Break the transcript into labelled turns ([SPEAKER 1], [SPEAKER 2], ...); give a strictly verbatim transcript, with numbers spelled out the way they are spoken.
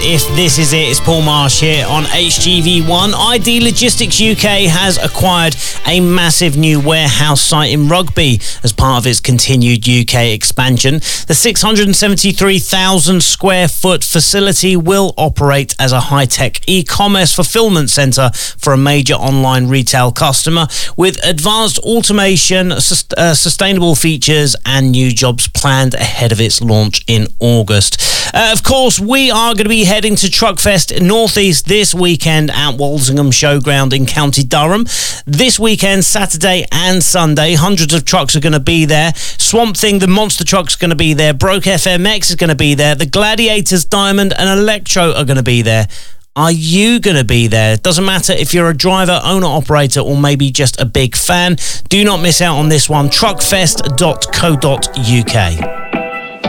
[SPEAKER 1] If this is it, it's Paul Marsh here on H G V one. I D Logistics U K has acquired a massive new warehouse site in Rugby as part of its continued U K expansion. The six hundred seventy-three thousand square foot facility will operate as a high-tech e-commerce fulfillment centre for a major online retail customer with advanced automation, sus- uh, sustainable features and new jobs planned ahead of its launch in August. Uh, of course, we are going to be heading to Truckfest North East this weekend at Walsingham Showground in County Durham. This weekend, Saturday and Sunday, hundreds of trucks are going to be there. Swamp Thing, the monster truck's going to be there. Broke F M X is going to be there. The Gladiators, Diamond and Electro are going to be there. Are you going to be there? Doesn't matter if you're a driver, owner, operator, or maybe just a big fan. Do not miss out on this one. truckfest dot co dot uk.